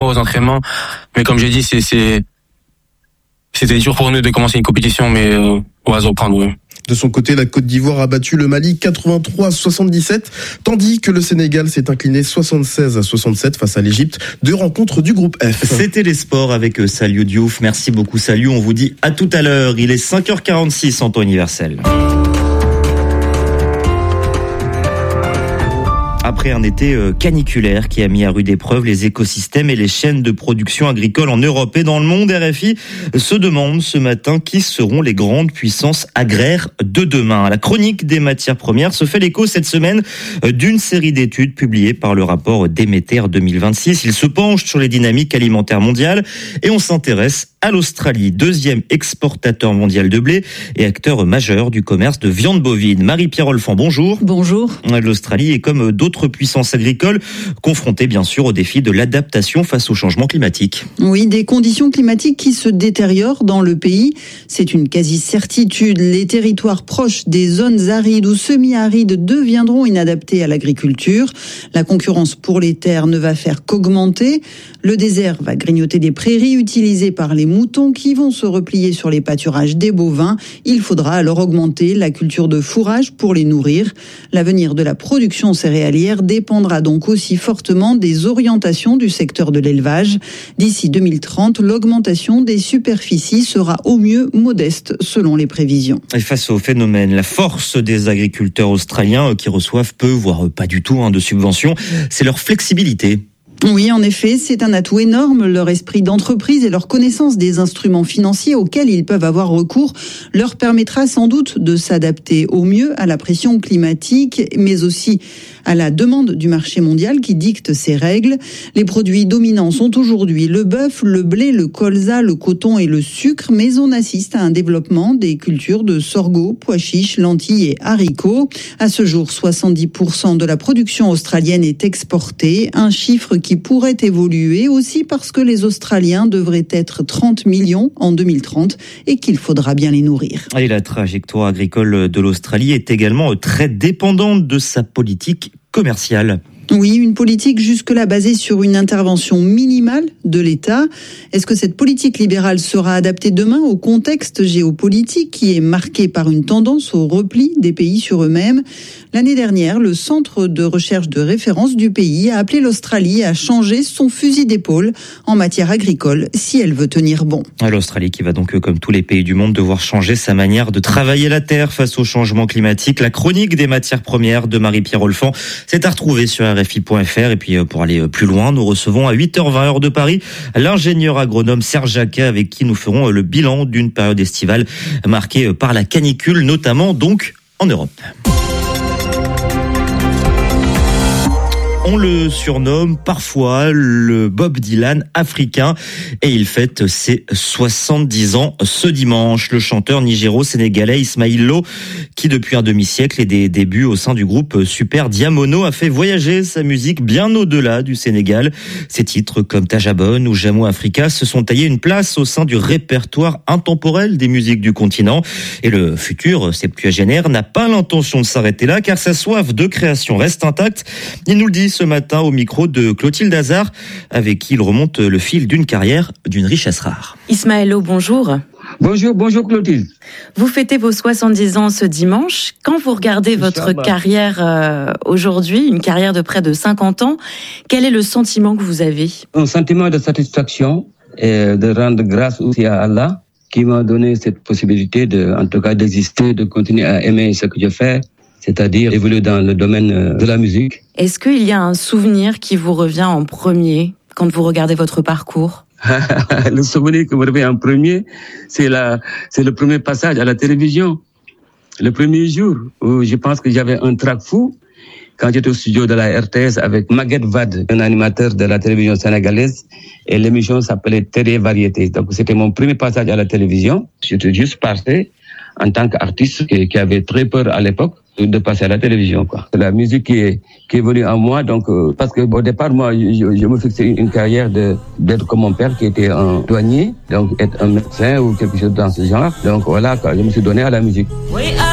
aux entraînements. Mais comme j'ai dit, c'était dur pour nous de commencer une compétition, mais au hasard prendre. Oui. De son côté, la Côte d'Ivoire a battu le Mali 83-77, tandis que le Sénégal s'est incliné 76-67 face à l'Égypte. 2 rencontres du groupe F. C'était les sports avec Saliou Diouf. Merci beaucoup Saliou. On vous dit à tout à l'heure. Il est 5h46 en temps universel. Après un été caniculaire qui a mis à rude épreuve les écosystèmes et les chaînes de production agricole en Europe et dans le monde, RFI se demande ce matin qui seront les grandes puissances agraires de demain. La chronique des matières premières se fait l'écho cette semaine d'une série d'études publiées par le rapport Déméter 2026. Il se penche sur les dynamiques alimentaires mondiales et on s'intéresse à l'Australie, 2e exportateur mondial de blé et acteur majeur du commerce de viande bovine. Marie-Pierre Olfan, bonjour. Bonjour. L'Australie est comme d'autres puissances agricoles confrontée bien sûr au défi de l'adaptation face au changement climatique. Oui, des conditions climatiques qui se détériorent dans le pays. C'est une quasi-certitude. Les territoires proches des zones arides ou semi-arides deviendront inadaptés à l'agriculture. La concurrence pour les terres ne va faire qu'augmenter. Le désert va grignoter des prairies utilisées par les moutons qui vont se replier sur les pâturages des bovins. Il faudra alors augmenter la culture de fourrage pour les nourrir. L'avenir de la production céréalière dépendra donc aussi fortement des orientations du secteur de l'élevage. D'ici 2030, l'augmentation des superficies sera au mieux modeste selon les prévisions. Et face au phénomène, la force des agriculteurs australiens qui reçoivent peu, voire pas du tout de subventions, c'est leur flexibilité. Oui, en effet, c'est un atout énorme. Leur esprit d'entreprise et leur connaissance des instruments financiers auxquels ils peuvent avoir recours leur permettra sans doute de s'adapter au mieux à la pression climatique, mais aussi à la demande du marché mondial qui dicte ces règles. Les produits dominants sont aujourd'hui le bœuf, le blé, le colza, le coton et le sucre, mais on assiste à un développement des cultures de sorgho, pois chiches, lentilles et haricots. À ce jour, 70% de la production australienne est exportée, un chiffre qui pourrait évoluer aussi parce que les Australiens devraient être 30 millions en 2030 et qu'il faudra bien les nourrir. Et la trajectoire agricole de l'Australie est également très dépendante de sa politique commerciale. Oui, une politique jusque-là basée sur une intervention minimale de l'État. Est-ce que cette politique libérale sera adaptée demain au contexte géopolitique qui est marqué par une tendance au repli des pays sur eux-mêmes ? L'année dernière, le centre de recherche de référence du pays a appelé l'Australie à changer son fusil d'épaule en matière agricole si elle veut tenir bon. L'Australie qui va donc, comme tous les pays du monde, devoir changer sa manière de travailler la terre face au changement climatique. La chronique des matières premières de Marie-Pierre Olfan, c'est à retrouver sur RFI.fr. Et puis pour aller plus loin, nous recevons à 8h20 heure de Paris l'ingénieur agronome Serge Jacquet avec qui nous ferons le bilan d'une période estivale marquée par la canicule, notamment donc en Europe. On le surnomme parfois le Bob Dylan africain et il fête ses 70 ans ce dimanche. Le chanteur nigéro-sénégalais Ismaël Lo, qui depuis un demi-siècle et des débuts au sein du groupe Super Diamono, a fait voyager sa musique bien au-delà du Sénégal. Ses titres comme Tajabone ou Jamou Africa se sont taillés une place au sein du répertoire intemporel des musiques du continent. Et le futur septuagénaire n'a pas l'intention de s'arrêter là car sa soif de création reste intacte. Il nous le dit ce matin au micro de Clotilde Hazard, avec qui il remonte le fil d'une carrière d'une richesse rare. Ismaël Lo, bonjour. Bonjour Clotilde. Vous fêtez vos 70 ans ce dimanche. Quand vous regardez votre carrière aujourd'hui, une carrière de près de 50 ans, quel est le sentiment que vous avez ? Un sentiment de satisfaction et de rendre grâce aussi à Allah qui m'a donné cette possibilité d'exister, de continuer à aimer ce que je fais, c'est-à-dire évoluer dans le domaine de la musique. Est-ce qu'il y a un souvenir qui vous revient en premier quand vous regardez votre parcours ? Le souvenir qui me revient en premier, c'est le premier passage à la télévision. Le premier jour où je pense que j'avais un trac fou quand j'étais au studio de la RTS avec Maguette Wade, un animateur de la télévision sénégalaise, et l'émission s'appelait Télé Variété. Donc c'était mon premier passage à la télévision. J'étais juste passé en tant qu'artiste qui avait très peur à l'époque de passer à la télévision, quoi. C'est la musique qui est venue en moi, donc parce que au départ moi je me fixais une carrière d'être comme mon père qui était un douanier, donc être un médecin ou quelque chose dans ce genre. Donc voilà, quoi, je me suis donné à la musique.